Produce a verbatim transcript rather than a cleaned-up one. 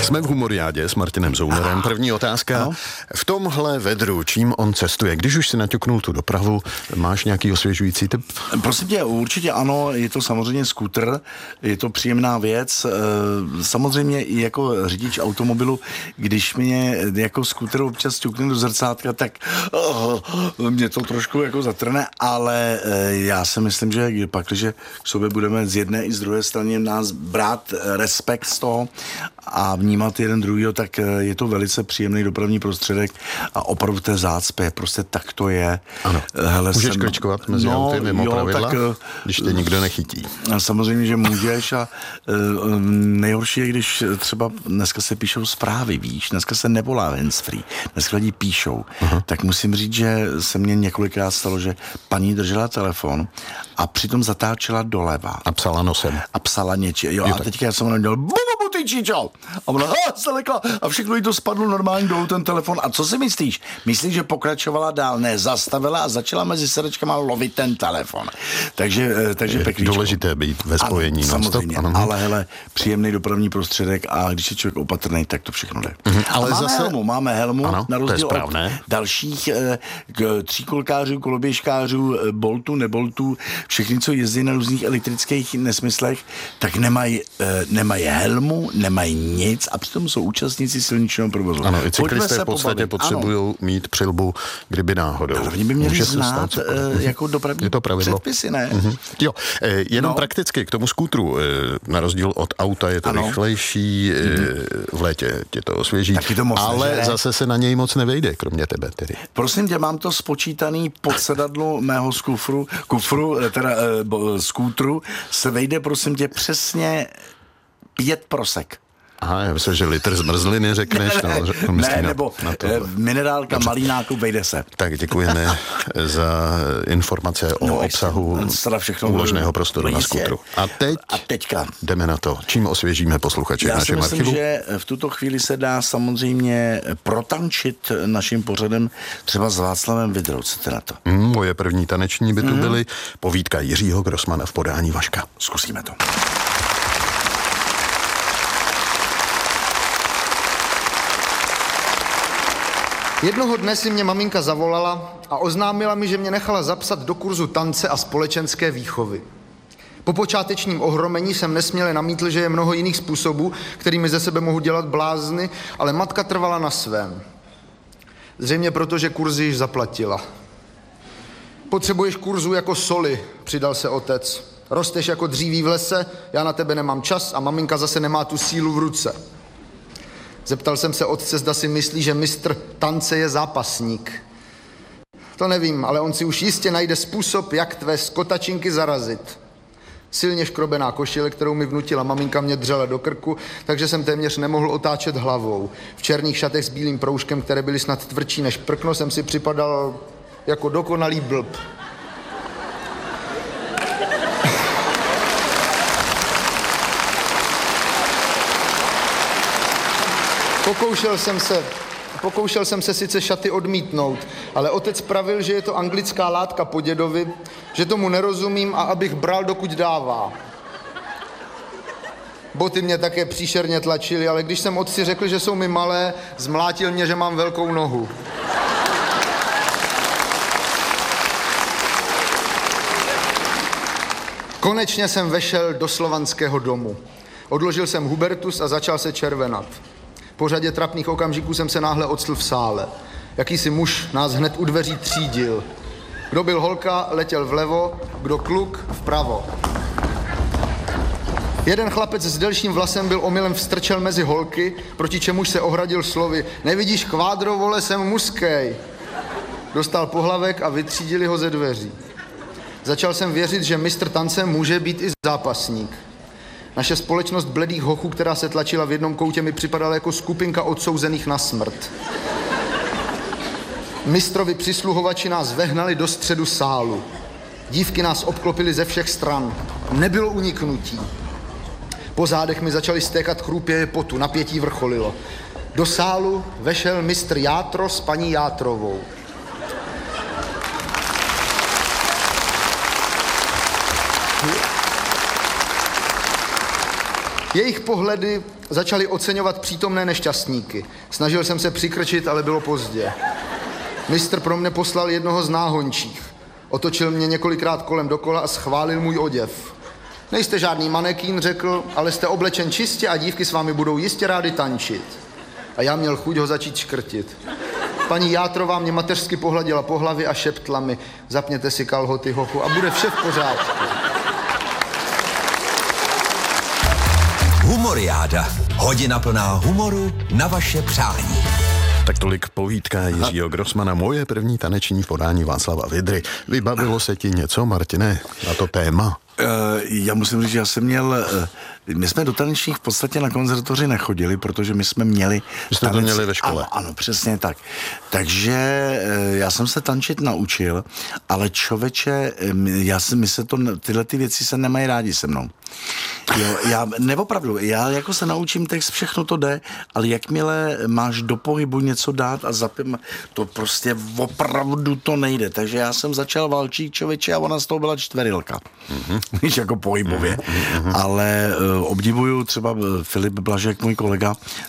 Jsme v Humoriádě s Martinem Zounerem. První otázka. No? V tomhle vedru, čím on cestuje? Když už si naťuknul tu dopravu, máš nějaký osvěžující tip? Prosím tě, určitě ano, je to samozřejmě skútr, je to příjemná věc. Samozřejmě i jako řidič automobilu, když mě jako skútr občas ťukne do zrcátka, tak oh, mě to trošku jako zatrne, ale já si myslím, že pak, když k sobě budeme z jedné i z druhé strany nás brát respekt z toho a vnímat jeden druhýho, tak je to velice příjemný dopravní prostředek a opravdu té zácpě, prostě tak to je. Ano. Hele, můžeš jsem... kličkovat mezi no, auty mimo jo, pravidla, tak, když tě nikdo nechytí. Samozřejmě, že můžeš a uh, nejhorší je, když třeba dneska se píšou zprávy, víš, dneska se nevolá handsfree, dneska lidi píšou. Aha. Tak musím říct, že se mně několikrát stalo, že paní držela telefon a přitom zatáčela doleva. A psala nosem. A psala něči. Jo, jo a teďka já jsem ona dělal bubu ty číčo. A ona ha, se lekla a všechno jí to spadlo normálně dolů ten telefon. A co si myslíš? Myslíš, že pokračovala dál? Ne, zastavila a začala mezi srdečkama lovit ten telefon. Takže, takže peklíčko. Důležité být ve spojení. Ano, samozřejmě, ano. Ale hele, příjemný dopravní prostředek a když je člověk opatrný, tak to všechno jde. Mhm, ale máme zase... helmu, máme helmu, ano, na rozdíl od dalších eh, tříkolkářů, koloběžkářů, boltů, neboltů, všichni, co jezdí na různých elektrických nesmyslech, tak nemají eh, nemaj helmu, nemají nic a přitom jsou účastníci silničního provozu. Ano, i cyklisté v podstatě potřebují mít přilbu, kdyby náhodou. Ale oni by měli Může znát stát, eh, jako dopravní předpisy, ne? Mm-hmm. Jo, eh, jenom no. prakticky k tomu skútru, eh, na rozdíl od auta je to ano. rychlejší, eh, mm-hmm. v létě tě to osvěží, to ale nežere. Zase se na něj moc nevejde, kromě tebe tedy. Prosím tě, mám to spočítaný pod sedadlo mého z kufru, kufru teda eh, skútru, se vejde, prosím tě, přesně pět prosek. Aha, já myslím, že litr zmrzliny řekneš. Ne, ne, no, ne na, nebo na minerálka Dobře. Malínáku, vejde se. Tak děkujeme za informace o no, obsahu úložného prostoru na skútru. A teď a teďka jdeme na to. Čím osvěžíme posluchače v našem archivu? Já si myslím, že v tuto chvíli se dá samozřejmě protančit naším pořadem třeba s Václavem Vydrou. Co ty na to? Mm, moje první taneční by tu mm. byly povídka Jiřího Grossmana v podání Vaška. Zkusíme to. Jednoho dne si mě maminka zavolala a oznámila mi, že mě nechala zapsat do kurzu tance a společenské výchovy. Po počátečním ohromení jsem nesměle namítl, že je mnoho jiných způsobů, kterými ze sebe mohu dělat blázny, ale matka trvala na svém. Zřejmě proto, že kurzy již zaplatila. Potřebuješ kurzu jako soli, přidal se otec. Rosteš jako dříví v lese, já na tebe nemám čas a maminka zase nemá tu sílu v ruce. Zeptal jsem se otce, zda si myslí, že mistr tance je zápasník. To nevím, ale on si už jistě najde způsob, jak tvé skotačinky zarazit. Silně škrobená košile, kterou mi vnutila maminka, mě dřela do krku, takže jsem téměř nemohl otáčet hlavou. V černých šatech s bílým proužkem, které byly snad tvrdší než prkno, jsem si připadal jako dokonalý blb. Pokoušel jsem se, pokoušel jsem se sice šaty odmítnout, ale otec pravil, že je to anglická látka po dědovi, že tomu nerozumím a abych bral, dokud dává. Boty mě také příšerně tlačily, ale když jsem otci řekl, že jsou mi malé, zmlátil mě, že mám velkou nohu. Konečně jsem vešel do slovanského domu. Odložil jsem hubertus a začal se červenat. Po řadě trapných okamžiků jsem se náhle ocitl v sále. Jakýsi muž nás hned u dveří třídil. Kdo byl holka, letěl vlevo, kdo kluk, vpravo. Jeden chlapec s delším vlasem byl omylem vstrčel mezi holky, proti čemuž se ohradil slovy: Nevidíš, kvádro, vole, jsem muskej. Dostal pohlavek a vytřídili ho ze dveří. Začal jsem věřit, že mistr tance může být i zápasník. Naše společnost bledých hochů, která se tlačila v jednom koutě, mi připadala jako skupinka odsouzených na smrt. Mistrovi přisluhovači nás vehnali do středu sálu. Dívky nás obklopily ze všech stran. Nebylo uniknutí. Po zádech mi začaly stékat chrůpěje potu, napětí vrcholilo. Do sálu vešel mistr Játro s paní Játrovou. Jejich pohledy začaly oceňovat přítomné nešťastníky. Snažil jsem se přikrčit, ale bylo pozdě. Mistr pro mne poslal jednoho z náhončích. Otočil mě několikrát kolem dokola a schválil můj oděv. Nejste žádný manekín, řekl, ale jste oblečen čistě a dívky s vámi budou jistě rády tančit. A já měl chuť ho začít škrtit. Paní Játrová mě mateřsky pohladila po hlavě a šeptla mi: zapněte si kalhoty, hochu, a bude vše v pořádku. Humoriáda. Hodina plná humoru na vaše přání. Tak tolik povídka Jiřího Grossmana, moje první taneční v podání Václava Vydry. Vybavilo se ti něco, Martine, na to téma? Uh, já musím říct, že já jsem měl, uh, my jsme do tanečních v podstatě na konzervatoři nechodili, protože my jsme měli... My jsme tanec... to měli ve škole. Ano, ano, přesně tak. Takže uh, já jsem se tančit naučil, ale člověče, já si, my se to, tyhle ty věci se nemají rádi se mnou. Jo, já, neopravdu, já jako se naučím text, všechno to jde, ale jakmile máš do pohybu něco dát a zapím, to prostě opravdu to nejde. Takže já jsem začal valčík, člověče, a ona z toho byla čtverilka. Mm-hmm. Víš, jako pohybově. Mm-hmm. Ale uh, obdivuju třeba Filip Blažek, můj kolega,